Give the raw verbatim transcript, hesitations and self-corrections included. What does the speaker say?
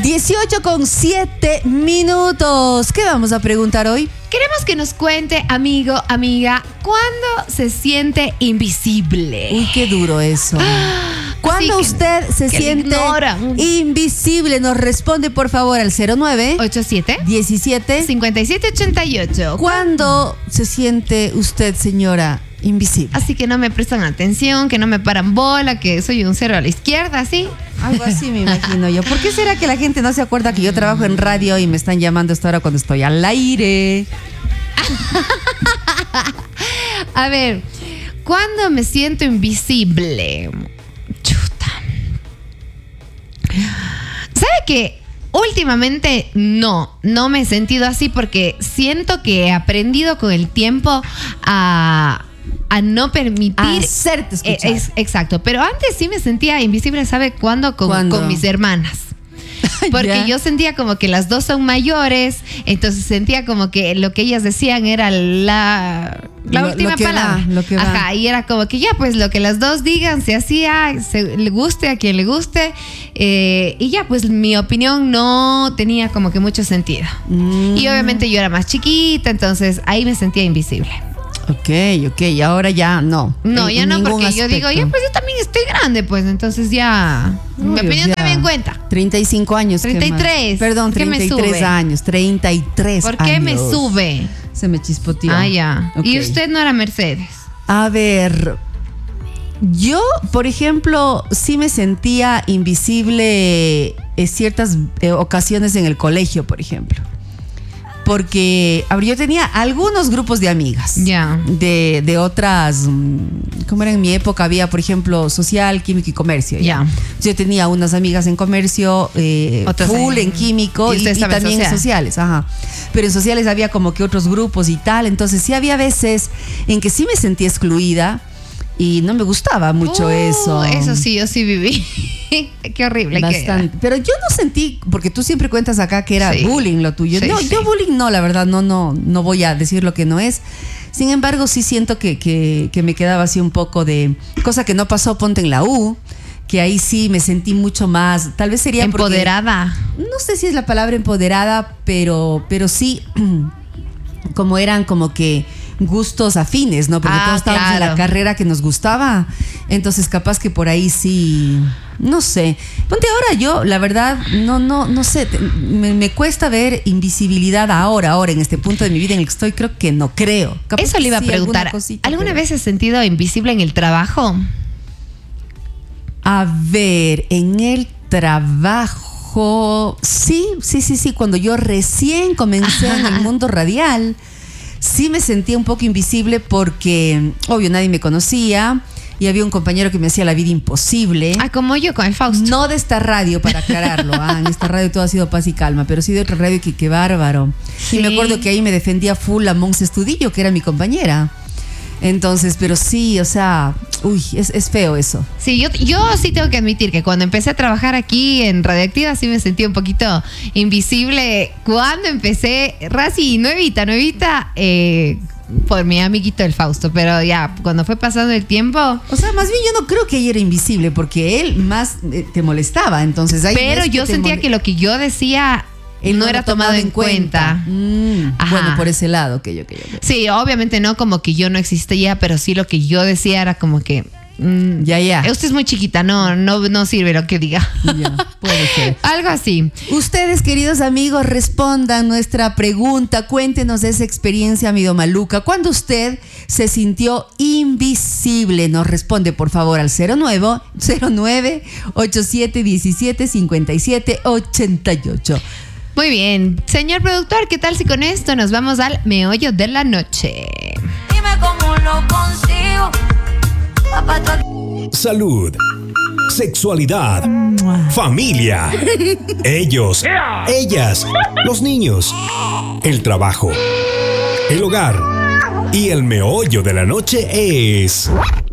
dieciocho con siete minutos. ¿Qué vamos a preguntar hoy? Queremos que nos cuente, amigo, amiga, ¿cuándo se siente invisible? Uy, qué duro eso. ¿Cuándo que, usted se siente invisible? Nos responde, por favor, al cero nueve ochenta y siete diecisiete cincuenta y siete ochenta y ocho. ¿Cuándo se siente usted, señora, invisible? Así que no me prestan atención, que no me paran bola, que soy un cero a la izquierda, ¿sí? Algo así me imagino yo. ¿Por qué será que la gente no se acuerda que yo trabajo en radio y me están llamando a esta hora cuando estoy al aire? A ver, ¿cuándo me siento invisible? Chuta. ¿Sabe qué? Últimamente no, no me he sentido así porque siento que he aprendido con el tiempo a... a no permitir a hacerte escuchar. Eh, es, exacto, pero antes sí me sentía invisible, ¿sabe cuándo? Con, ¿Cuándo? con mis hermanas. Porque ¿Ya? yo sentía como que las dos son mayores, entonces sentía como que lo que ellas decían era la, la Lo- última lo que palabra. va, lo que va. Ajá, y era como que ya, pues lo que las dos digan, se hacía, se le guste a quien le guste, eh, y ya, pues mi opinión no tenía como que mucho sentido. Mm. Y obviamente yo era más chiquita, entonces ahí me sentía invisible. Ok, ok, y ahora ya no. No, En- ya en no, ningún porque yo digo, aspecto. ya pues yo también estoy grande, pues entonces ya mi Obvio, opinión ya. también cuenta. treinta y cinco años. ¿qué treinta y más? tres. Perdón, ¿Qué me treinta y tres sube? años. treinta y tres ¿Por qué años. me sube? Se me chispoteó. Ah, ya. Ok. Y usted no era Mercedes. A ver, yo, por ejemplo, sí me sentía invisible en ciertas eh, ocasiones en el colegio, por ejemplo. Porque a ver, yo tenía algunos grupos de amigas. Ya. De, de otras, mm, ¿cómo era en mi época? Había, por ejemplo, social, químico y comercio. Ya. Yo tenía unas amigas en comercio, eh, Otras full en- en, químico y y, usted y estaba en también en social. sociales. Ajá. Pero en sociales había como que otros grupos y tal. Entonces sí había veces en que sí me sentía excluida y no me gustaba mucho Uh, eso. Eso sí, yo sí viví. Qué horrible que Bastante. era. Pero yo no sentí, porque tú siempre cuentas acá que era Sí. bullying lo tuyo. Sí, no, sí. yo bullying no, la verdad, no, no, no voy a decir lo que no es. Sin embargo, sí siento que, que, que me quedaba así un poco de cosa que no pasó, ponte en la U, que ahí sí me sentí mucho más, tal vez sería porque- Empoderada. no sé si es la palabra empoderada, pero, pero sí, como eran como que gustos afines, ¿no? Porque Ah, todos estábamos en la claro. carrera que nos gustaba. Entonces, capaz que por ahí sí, no sé. Ponte ahora yo, la verdad, no, no, no sé. te- Me, me cuesta ver invisibilidad ahora, ahora, en este punto de mi vida en el que estoy, creo que no creo. Capaz Eso le iba a sí, alguna preguntar. cosita, ¿Alguna pero- vez has sentido invisible en el trabajo? A ver, en el trabajo, sí, sí, sí, sí. Cuando yo recién comencé en el mundo radial, sí me sentía un poco invisible porque, obvio, nadie me conocía y había un compañero que me hacía la vida imposible. Ah, como yo con el Fausto. No de esta radio, para aclararlo. Ah, en esta radio todo ha sido paz y calma, pero sí de otra radio que qué bárbaro. Sí. Y me acuerdo que ahí me defendía full la Monse Estudillo, que era mi compañera. Entonces, pero sí, o sea, uy, es, es feo eso. Sí, yo, yo sí tengo que admitir que cuando empecé a trabajar aquí en Radioactiva sí me sentí un poquito invisible. Cuando empecé, Razi, nuevita, nuevita, eh, por mi amiguito el Fausto, pero ya, cuando fue pasando el tiempo... O sea, más bien yo no creo que ella era invisible porque él más eh, te molestaba. Entonces, hay Pero días yo te sentía mole- que lo que yo decía él no lo era tomado en cuenta. Mm, Ajá. bueno, por ese lado que yo que yo. Sí, obviamente no como que yo no existía, pero sí lo que yo decía era como que... mm, Ya, ya. usted es muy chiquita, no, no, no sirve lo que diga. Ya, puede ser. Algo así. Ustedes, queridos amigos, respondan nuestra pregunta. Cuéntenos de esa experiencia, amigo Maluca. ¿Cuándo usted se sintió invisible? Nos responde, por favor, al cero nueve ochenta y siete diecisiete cincuenta y siete ochenta y ocho. Muy bien. Señor productor, ¿qué tal si con esto nos vamos al meollo de la noche? Dime cómo lo consigo. Papá, tú- Salud, sexualidad, familia, ellos, ellas, los niños, el trabajo, el hogar y el meollo de la noche es...